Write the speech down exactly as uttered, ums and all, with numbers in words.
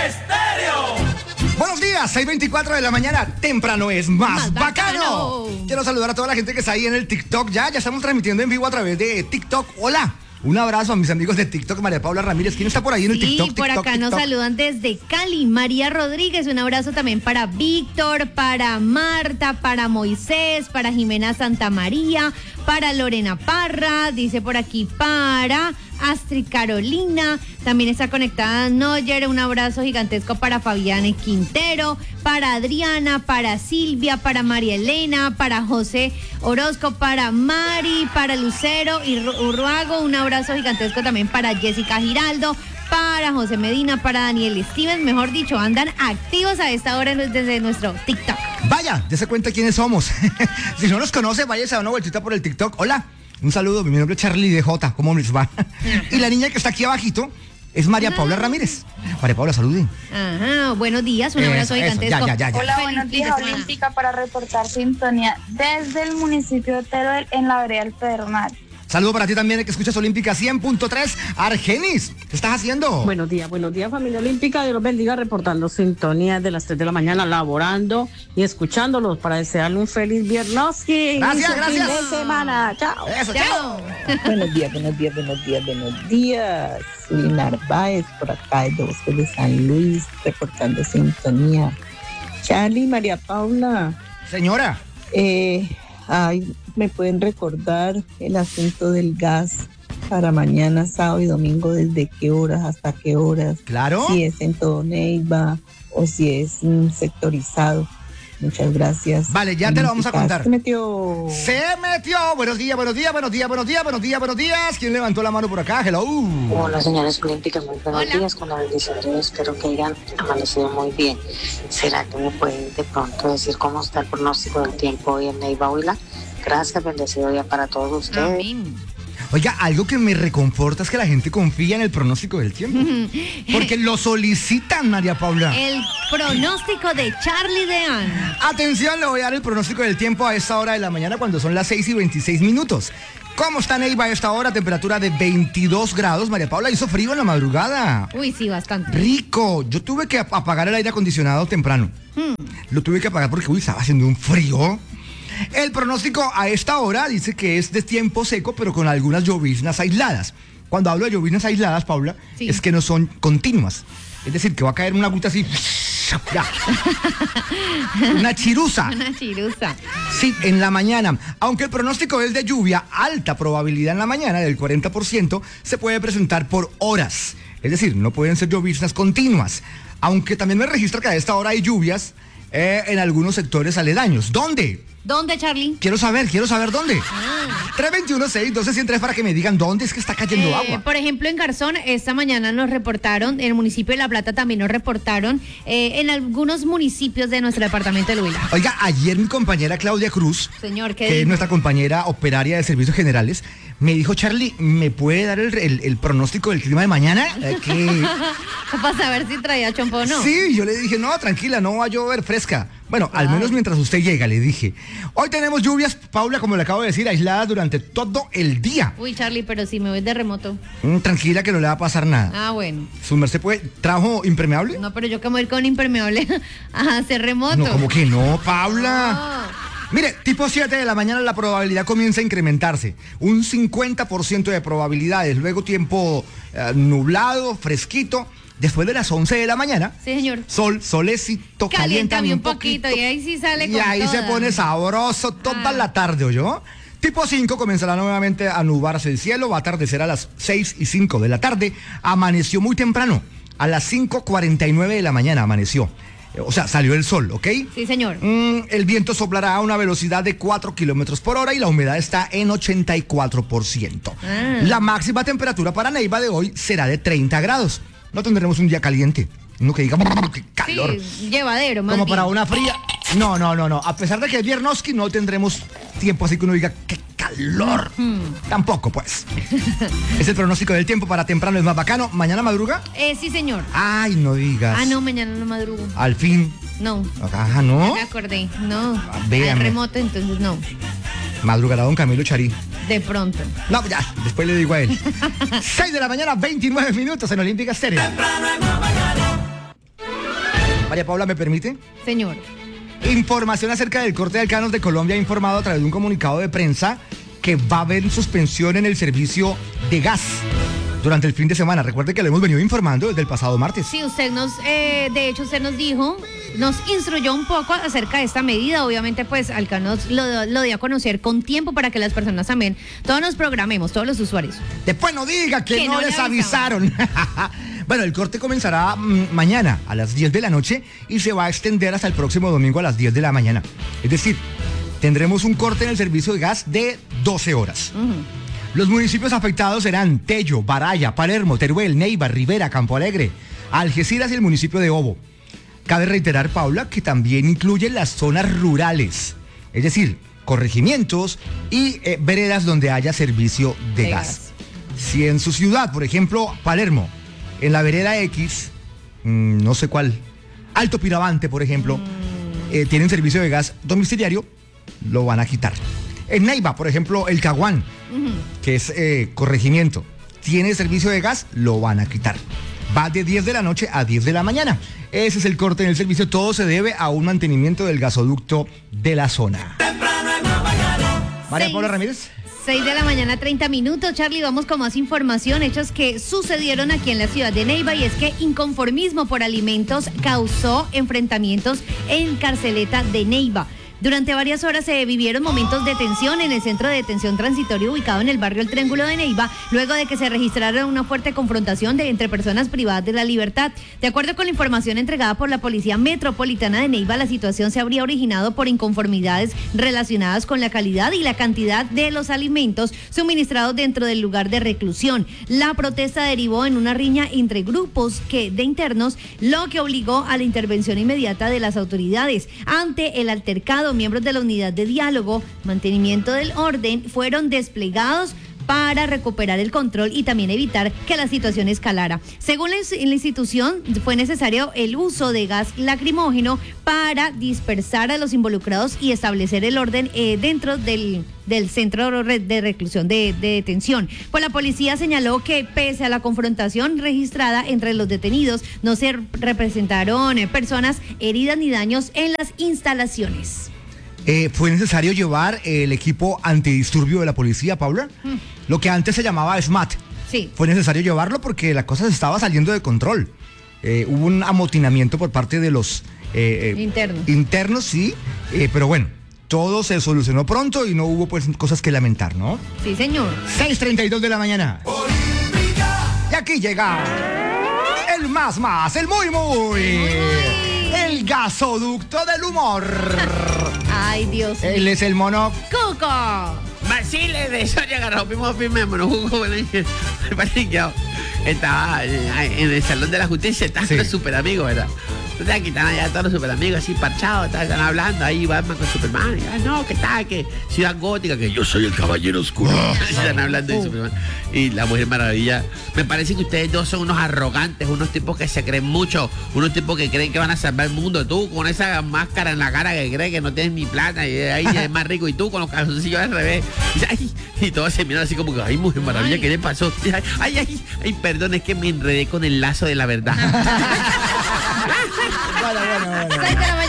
Estéreo. Buenos días, seis veinticuatro de la mañana, temprano es más, más bacano. bacano. Quiero saludar a toda la gente que está ahí en el TikTok, ya, ya estamos transmitiendo en vivo a través de TikTok. Hola. Un abrazo a mis amigos de TikTok, María Paula Ramírez. ¿Quién está por ahí en el sí, TikTok? Sí, por TikTok, acá TikTok. nos saludan desde Cali. María Rodríguez, un abrazo también para Víctor, para Marta, para Moisés, para Jimena Santamaría, para Lorena Parra, dice por aquí para Astrid Carolina, también está conectada Noyer, un abrazo gigantesco para Fabián Quintero, para Adriana, para Silvia, para María Elena, para José Orozco, para Mari, para Lucero y Urruago, un abrazo gigantesco también para Jessica Giraldo, para José Medina, para Daniel Stevens, mejor dicho, andan activos a esta hora desde nuestro TikTok. Vaya, dése cuenta quiénes somos. Si no nos conoce, váyase a dar una vueltita por el TikTok. Hola, un saludo, mi nombre es Charlie D J, ¿cómo les va? Y la niña que está aquí abajito es María ah. Paula Ramírez. María Paula, saluden. Ajá, buenos días, un abrazo eso, gigantesco. Ya, ya, ya, ya. Hola, buenos días, Olímpica, para reportar sintonía desde el municipio de Teruel, en la vereda del Pedernal. Saludo para ti también, que escuchas Olímpica cien punto tres. Argenis, ¿qué estás haciendo? Buenos días, buenos días, familia Olímpica. Dios los bendiga, reportando sintonía de las tres de la mañana, laborando y escuchándolos para desearle un feliz viernes. Gracias, gracias. Fin de semana. Chao. Eso, chao. Buenos días, buenos días, buenos días, buenos días. Soy Narváez, por acá desde Bosques de San Luis, reportando sintonía. Charlie, María Paula. Señora. Eh... Ay, ¿me pueden recordar el asunto del gas para mañana, sábado y domingo? ¿Desde qué horas hasta qué horas? Claro. Si es en todo Neiva o si es mm, sectorizado. Muchas gracias. Vale, ya te lo vamos a contar. Se metió. Se metió. Buenos días, buenos días, buenos días, buenos días, buenos días, buenos días. ¿Quién levantó la mano por acá? Hello. Hola, señores olímpicas, muy buenos Hola. días. Con la bendición de Dios, espero que hayan amanecido muy bien. ¿Será que me pueden de pronto decir cómo está el pronóstico del tiempo hoy en Neiva, Huila? Gracias, bendecido día para todos ustedes. Amén. Oiga, algo que me reconforta es que la gente confía en el pronóstico del tiempo. Porque lo solicitan, María Paula. El pronóstico de Charlie Dean. Atención, le voy a dar el pronóstico del tiempo a esta hora de la mañana cuando son las seis y veintiséis minutos. ¿Cómo está Neiva a esta hora? Temperatura de veintidós grados. María Paula, hizo frío en la madrugada. Uy, sí, bastante. Rico. Yo tuve que apagar el aire acondicionado temprano. Hmm. Lo tuve que apagar porque, uy, estaba haciendo un frío. El pronóstico a esta hora dice que es de tiempo seco, pero con algunas lloviznas aisladas. Cuando hablo de lloviznas aisladas, Paula, sí. es que no son continuas. Es decir, que va a caer una gota así. Ya. Una chirusa. Una chirusa. Sí, en la mañana. Aunque el pronóstico es de lluvia, alta probabilidad en la mañana, del cuarenta por ciento, se puede presentar por horas. Es decir, no pueden ser lloviznas continuas. Aunque también me registra que a esta hora hay lluvias eh, en algunos sectores aledaños. ¿Dónde? ¿Dónde, Charlie? Quiero saber, quiero saber dónde. Ah. tres veintiuno, seis doce, ciento tres para que me digan dónde es que está cayendo eh, agua. Por ejemplo, en Garzón, esta mañana nos reportaron, en el municipio de La Plata también nos reportaron, eh, en algunos municipios de nuestro departamento del Huila. Oiga, ayer mi compañera Claudia Cruz, Señor, ¿qué que dijo? es nuestra compañera operaria de servicios generales, me dijo, Charlie, ¿me puede dar el, el, el pronóstico del clima de mañana? Eh, que... Para saber si traía chompo o no. Sí, yo le dije, no, tranquila, no va a llover, fresca. Bueno, ah. al menos mientras usted llega, le dije. Hoy tenemos lluvias, Paula, como le acabo de decir, aisladas durante todo el día. Uy, Charlie, pero si me voy de remoto. Mm, tranquila que no le va a pasar nada. Ah, bueno. ¿Su merced puede? ¿Trajo impermeable? No, pero yo que voy a ir con impermeable a hacer remoto. No, como que no, Paula. No. Mire, tipo siete de la mañana la probabilidad comienza a incrementarse. Un cincuenta por ciento de probabilidades. Luego tiempo eh, nublado, fresquito. Después de las once de la mañana. Sí, señor. Sol, solecito, caliéntame un poquito. Y ahí sí sale Y con ahí toda. se pone sabroso toda ah. la tarde, ¿oyó? Tipo cinco comenzará nuevamente a nublarse el cielo. Va a atardecer a las seis y cinco de la tarde. Amaneció muy temprano. A las cinco cuarenta y nueve de la mañana amaneció. O sea, salió el sol, ¿ok? Sí, señor. Mm, el viento soplará a una velocidad de cuatro kilómetros por hora y la humedad está en ochenta y cuatro por ciento. Ah. La máxima temperatura para Neiva de hoy será de treinta grados. No tendremos un día caliente. Uno que diga, qué calor. Sí, llevadero, más Como bien. para una fría. No, no, no, no. A pesar de que es viernoski, no tendremos tiempo así que uno diga, qué calor. Hmm. Tampoco, pues. Es el pronóstico del tiempo para temprano, es más bacano. ¿Mañana madruga? Eh, sí, señor. Ay, no digas. Ah, no, mañana no madrugo. Al fin. No. Ajá, ¿no? Ya me acordé. No. Véame. Hay remoto, entonces no. Madrugará don Camilo Charí. De pronto. No, ya, después le digo a él. seis de la mañana, veintinueve minutos en Olímpica Estéreo. María Paula, ¿me permite? Señor. Información acerca del corte de Alcanos de Colombia ha informado a través de un comunicado de prensa que va a haber suspensión en el servicio de gas durante el fin de semana. Recuerde que lo hemos venido informando desde el pasado martes. Sí, usted nos, eh, de hecho, usted nos dijo, nos instruyó un poco acerca de esta medida. Obviamente, pues, Alcanos lo, lo dio a conocer con tiempo para que las personas también, todos nos programemos, todos los usuarios. Después no diga que, Que no, no le les avisaron. Bueno, el corte comenzará mm, mañana a las diez de la noche y se va a extender hasta el próximo domingo a las diez de la mañana. Es decir, tendremos un corte en el servicio de gas de doce horas. Uh-huh. Los municipios afectados serán Tello, Baraya, Palermo, Teruel, Neiva, Rivera, Campo Alegre, Algeciras y el municipio de Obo. Cabe reiterar, Paula, que también incluye las zonas rurales, es decir, corregimientos y eh, veredas donde haya servicio de, De gas. gas. Si en su ciudad, por ejemplo, Palermo, en la vereda X, mmm, no sé cuál, Alto Piravante, por ejemplo, mm. eh, tienen servicio de gas domiciliario, lo van a quitar. En Neiva, por ejemplo, el Caguán, uh-huh. que es eh, corregimiento, tiene servicio de gas, lo van a quitar. Va de diez de la noche a diez de la mañana. Ese es el corte en el servicio. Todo se debe a un mantenimiento del gasoducto de la zona. María Paula Ramírez. seis de la mañana, treinta minutos. Charlie, vamos con más información, hechos que sucedieron aquí en la ciudad de Neiva, y es que inconformismo por alimentos causó enfrentamientos en Carceleta de Neiva. Durante varias horas se vivieron momentos de tensión en el centro de detención transitorio ubicado en el barrio El Triángulo de Neiva, luego de que se registrara una fuerte confrontación de, entre personas privadas de la libertad. De acuerdo con la información entregada por la Policía Metropolitana de Neiva, la situación se habría originado por inconformidades relacionadas con la calidad y la cantidad de los alimentos suministrados dentro del lugar de reclusión. La protesta derivó en una riña entre grupos que, de internos, lo que obligó a la intervención inmediata de las autoridades. Ante el altercado, miembros de la unidad de diálogo, mantenimiento del orden, fueron desplegados para recuperar el control y también evitar que la situación escalara. Según la, la institución, fue necesario el uso de gas lacrimógeno para dispersar a los involucrados y establecer el orden eh, dentro del, del centro de reclusión de, de detención. Pues la policía señaló que pese a la confrontación registrada entre los detenidos, no se representaron eh, personas heridas ni daños en las instalaciones. Eh, ¿Fue necesario llevar el equipo antidisturbio de la policía, Paula? Mm. Lo que antes se llamaba SMAT. Sí. Fue necesario llevarlo porque la cosa se estaba saliendo de control. Eh, hubo un amotinamiento por parte de los eh, internos. Internos, sí, eh, pero bueno, todo se solucionó pronto y no hubo pues cosas que lamentar, ¿no? Sí, señor. seis treinta y dos de la mañana. Y aquí llega el más más, el muy muy, muy, muy. el gasoducto del humor. Ay, Dios mío. Él es el mono Cuco. Basile de Soria que rompimos firme, mono Cuco. Estaba en el Salón de la Justicia, estaban sí. los super amigos, ¿verdad? Entonces aquí están allá todos los super amigos así parchados, están hablando ahí Batman con Superman. Ah, no, ¿qué tal? Que Ciudad Gótica, que yo soy el caballero oscuro. Están hablando de Superman. Y la Mujer Maravilla. Me parece que ustedes dos son unos arrogantes, unos tipos que se creen mucho, unos tipos que creen que van a salvar el mundo. Tú con esa máscara en la cara que crees que no tienes ni plata y ahí es más rico, y tú con los calzoncillos al revés. Ay, y todos se miran así como que, ay, Mujer Maravilla, ¿qué le pasó? Ay, ay, ay, ay, perdón, es que me enredé con el lazo de la verdad. Bueno, bueno, bueno. seis de la